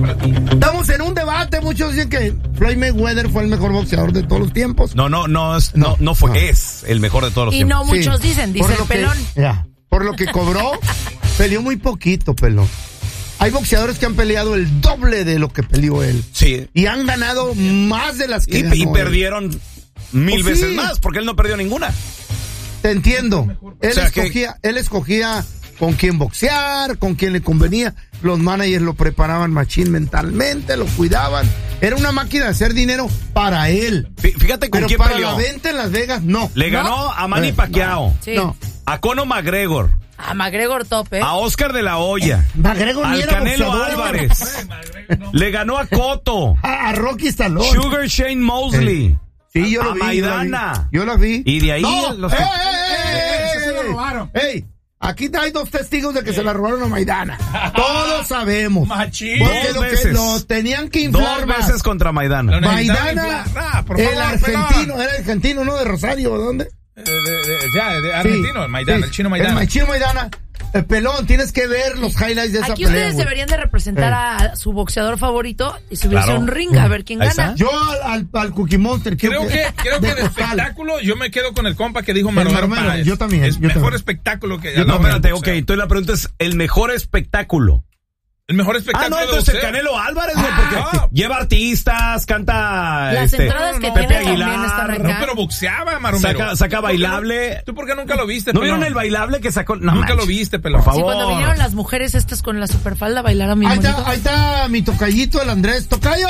para ti. Estamos en un debate. Muchos dicen que Floyd Mayweather fue el mejor boxeador de todos los tiempos. No fue. Es el mejor de todos los y tiempos. No muchos dicen, dice el pelón. Por lo que cobró, peleó muy poquito, pelón. Hay boxeadores que han peleado el doble de lo que peleó él. Sí. Y han ganado más de las que ganó Y perdieron 1000 veces más, porque él no perdió ninguna. Te entiendo. Él escogía con quién boxear, con quién le convenía. Los managers lo preparaban machín mentalmente, lo cuidaban. Era una máquina de hacer dinero para él. Fíjate con quién para peleó. la venta en Las Vegas, no. Le ganó a Manny Pacquiao. Sí. No. A Conor McGregor. A McGregor top, A Oscar de la Hoya. McGregor al Canelo Álvarez. Le ganó a Cotto. A Rocky Stallone. Sugar Shane Mosley. Sí, yo lo a vi. Maidana. Yo la vi. Y de ahí los se lo robaron. ¡Ey! Aquí hay 2 testigos de que se la robaron a Maidana. Todos sabemos. Machín. Porque Dos veces. Lo tenían que inflar 2 veces contra Maidana. Maidana, el argentino, ¿no? De Rosario, ¿de dónde? De argentino, Maidana, sí. El chino Maidana. El chino Maidana. Pelón, tienes que ver los highlights de esa Aquí pelea. ustedes deberían de representar a su boxeador favorito y subirse a un ring a ver quién gana. Yo al Cookie Monster creo que de espectáculo yo me quedo con el compa que dijo Maromero Páez. Yo también. Es mejor espectáculo que... No, espérate, ok. Entonces la pregunta es, ¿el mejor espectáculo? El mejor espectáculo no, entonces el Canelo Álvarez, güey, porque lleva artistas, canta... Las entradas que Pepe tiene Aguilar, también están acá. No, pero boxeaba, Maromero. Saca bailable. ¿Tú por qué nunca lo viste, ¿No pelón? vieron el bailable que sacó? No, nunca lo viste, pelón. Por favor. Sí, cuando vinieron las mujeres estas con la superfalda a bailar a mi ahí monito. está mi tocayito, el Andrés. ¡Tocayo!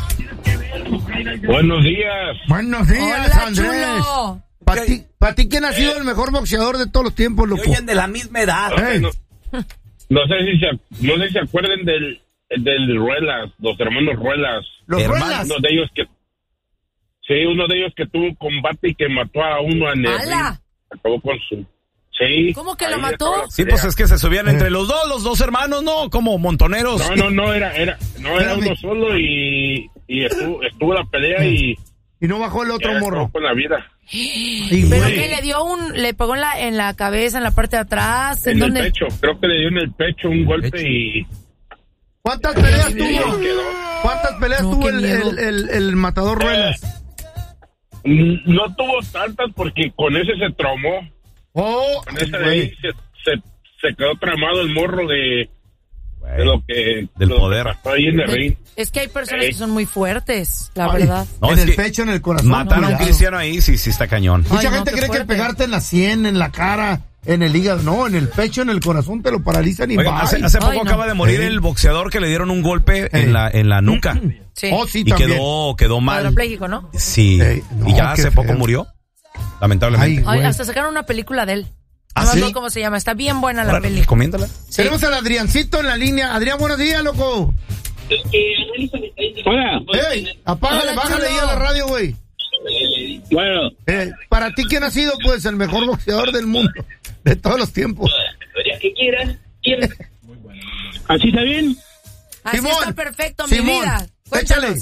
Buenos días. Buenos días, Hola, Andrés. chulo. ¿Para ti quién ha sido el mejor boxeador de todos los tiempos, loco? Oyen de la misma edad. No sé si se acuerdan del Ruelas, los hermanos Ruelas. ¿Los Ruelas? Uno de ellos que tuvo un combate y que mató a uno en el ring. Acabó con su... Sí. ¿Cómo que lo mató? Sí, pues es que se subían entre los dos hermanos, ¿no? Como montoneros. No, era uno solo y estuvo la pelea y no bajó el otro morro. Con la vida. ¿Pero qué le pegó en la cabeza, en la parte de atrás? En el pecho, creo que le dio en el pecho un golpe y... ¿Cuántas peleas tuvo? ¿Cuántas peleas tuvo el matador Ruelas? No tuvo tantas porque con ese se traumó. Con ese de ahí se quedó tramado el morro de lo que... Del poder. Que pasó ahí en el ring. Es que hay personas que son muy fuertes, la verdad. No, en el pecho, en el corazón. Mataron a un cristiano ahí, sí está cañón. Mucha gente cree que pegarte en la sien, en la cara... En el hígado, no, en el pecho, en el corazón te lo paralizan y Oigan, hace poco acaba de morir el boxeador que le dieron un golpe en la nuca. Sí. Sí, y también. quedó mal. Cuadripléjico, ¿no? Sí. Y ya hace poco murió. Lamentablemente. Hasta sacaron una película de él. ¿Ah, no sí? sé cómo se llama. Está bien buena la peli. Recomiéndala. Sí. Tenemos al Adriancito en la línea. Adrián, buenos días, loco. Hola. Bájale ahí a la radio, güey. Bueno. Para ti, ¿quién ha sido, pues, el mejor boxeador del mundo? De todos los tiempos. ¿Qué quieras? ¿Así está bien? Así Simón, está perfecto, mi vida. Échale.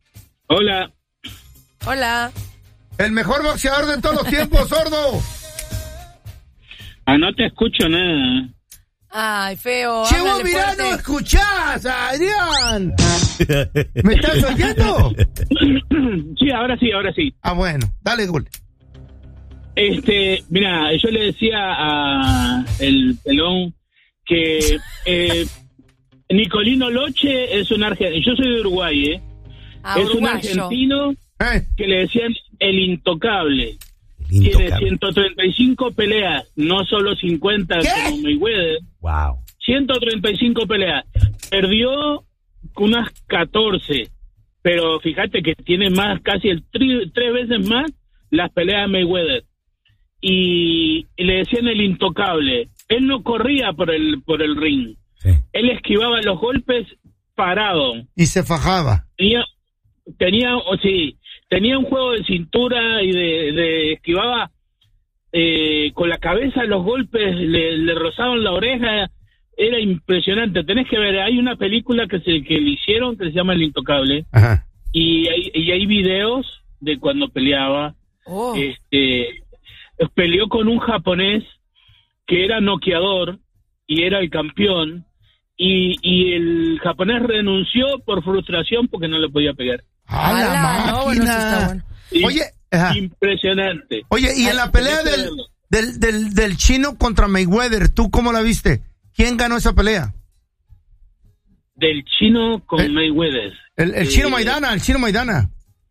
Hola. El mejor boxeador de todos los tiempos, sordo. No te escucho nada. Ay, feo. Chivo, háblale mirá, fuerte. no escuchás, Adrián. ¿Me estás oyendo? Sí, ahora sí. Bueno, dale, gol. Mira, yo le decía a el pelón que Nicolino Loche es un argentino. Yo soy de Uruguay, es un argentino que le decían el intocable. Tiene 135 peleas, no solo 50 como Mayweather. Wow. 135 peleas. Perdió unas 14, pero fíjate que tiene más, casi tres veces más las peleas de Mayweather. Y le decían el intocable. Él no corría por el ring. Sí. Él esquivaba los golpes parado. Y se fajaba. Tenía un juego de cintura y de esquivaba con la cabeza los golpes, le rozaban la oreja. Era impresionante. Tenés que ver, hay una película que le hicieron que se llama El Intocable. Ajá. Y hay videos de cuando peleaba. Peleó con un japonés que era noqueador y era el campeón, y el japonés renunció por frustración porque no le podía pegar. ¡A la máquina! No, bueno, eso está bueno. Oye, impresionante. Oye, y en la pelea del chino contra Mayweather, ¿tú cómo la viste? ¿Quién ganó esa pelea? Del chino con Mayweather. El chino Maidana.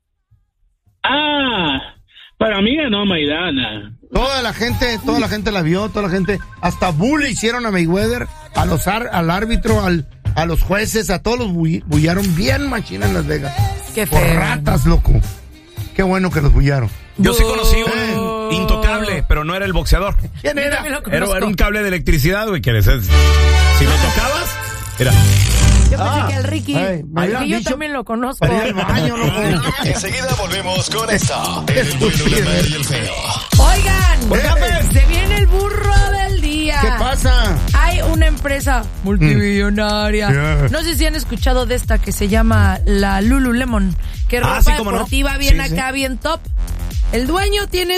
Para mí ganó Maidana. Toda la gente la vio, hasta bully hicieron a Mayweather, al árbitro, a los jueces, a todos los bullaron bien machina en Las Vegas. Qué feo. Por ratas, loco. Qué bueno que los bullaron. Yo sí conocí un intocable, pero no era el boxeador. ¿Quién era? Era un cable de electricidad, güey, que si lo tocabas, era... Yo pensé que el Ricky, yo también lo conozco. Enseguida volvemos con esta. El bueno, la mala y el feo. Oigan, se viene el burro del día. ¿Qué pasa? Hay una empresa multimillonaria. No sé si han escuchado de esta que se llama la Lululemon, que ropa deportiva bien acá, bien top. El dueño tiene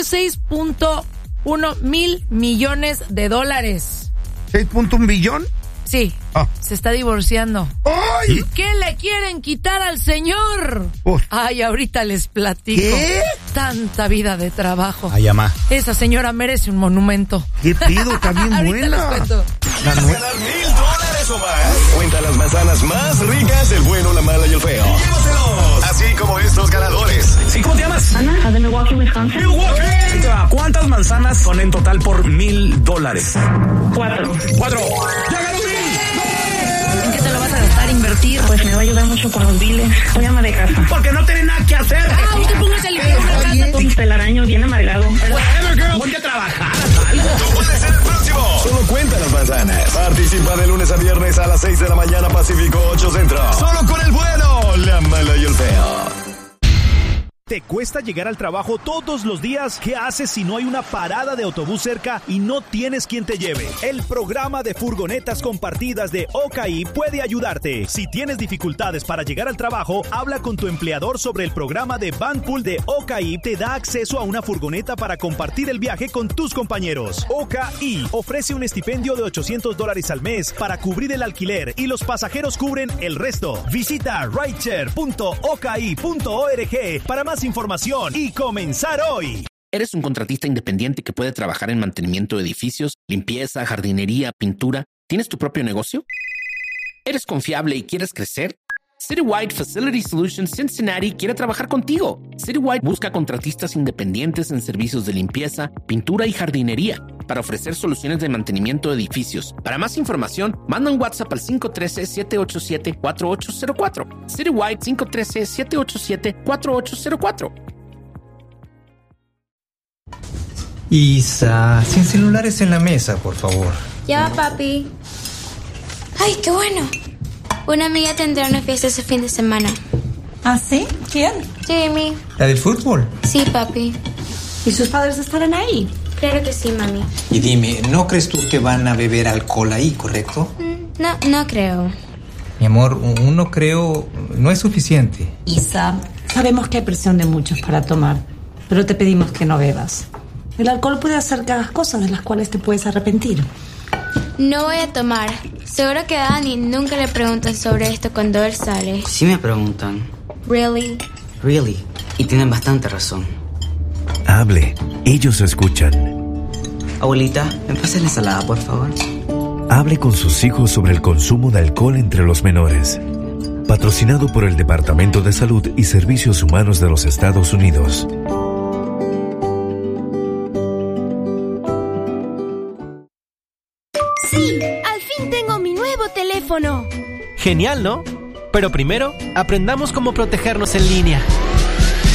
$6.1 mil millones de dólares. ¿6.1 billón? Sí, se está divorciando. ¡Ay! ¿Qué le quieren quitar al señor? Ay, ahorita les platico. ¿Qué? Tanta vida de trabajo. Ay, amá. Esa señora merece un monumento. ¿Qué pido? Está bien ahorita buena. les cuento. ¿Quieres ganar $1,000 o más? Cuenta las manzanas más ricas del bueno, la mala y el feo. Llévatelos. Así como estos ganadores. ¿Sí, cómo te llamas? Ana, de Milwaukee, Wisconsin. ¿Cuántas manzanas son en total por $1,000? 4. ¡Ya ganó 1,000! ¿En qué te lo vas a gastar, invertir? Pues me va a ayudar mucho con los biles. Soy ama de casa. Porque no tiene nada que hacer. Usted póngase a limpiar una casa. Un telaraño bien amargado. Ponte a trabajar. Tú puedes ser el próximo. Solo cuenta las manzanas. Participa de lunes a viernes a las 6 de la mañana Pacífico 8 Centro. Solo con el bueno, la mala y el feo. ¿Te cuesta llegar al trabajo todos los días? ¿Qué haces si no hay una parada de autobús cerca y no tienes quien te lleve? El programa de furgonetas compartidas de OCAI puede ayudarte. Si tienes dificultades para llegar al trabajo, habla con tu empleador sobre el programa de Vanpool de OCAI. Te da acceso a una furgoneta para compartir el viaje con tus compañeros. OCAI ofrece un estipendio de $800 al mes para cubrir el alquiler y los pasajeros cubren el resto. Visita rideshare.okai.org para más información y comenzar hoy. ¿Eres un contratista independiente que puede trabajar en mantenimiento de edificios, limpieza, jardinería, pintura? ¿Tienes tu propio negocio? ¿Eres confiable y quieres crecer? Citywide Facility Solutions Cincinnati quiere trabajar contigo. Citywide busca contratistas independientes en servicios de limpieza, pintura y jardinería para ofrecer soluciones de mantenimiento de edificios. Para más información, manda un WhatsApp al 513-787-4804. Citywide 513-787-4804. Isa, sin celulares en la mesa, por favor. Ya, papi. ¡Ay, qué bueno! Una amiga tendrá una fiesta ese fin de semana. ¿Ah, sí? ¿Quién? Jamie. ¿La del fútbol? Sí, papi. ¿Y sus padres estarán ahí? Claro que sí, mami. Y dime, ¿no crees tú que van a beber alcohol ahí, correcto? No creo. Mi amor, un no creo no es suficiente. Isa, sabemos que hay presión de muchos para tomar, pero te pedimos que no bebas. El alcohol puede hacer que hagas cosas de las cuales te puedes arrepentir. No voy a tomar. Seguro que a Dani nunca le preguntan sobre esto cuando él sale. Sí me preguntan. Really? Really. Y tienen bastante razón. Hable. Ellos escuchan. Abuelita, ¿me pasa la ensalada, por favor? Hable con sus hijos sobre el consumo de alcohol entre los menores. Patrocinado por el Departamento de Salud y Servicios Humanos de los Estados Unidos. ¡Sí! ¡Al fin tengo mi nuevo teléfono! Genial, ¿no? Pero primero, aprendamos cómo protegernos en línea.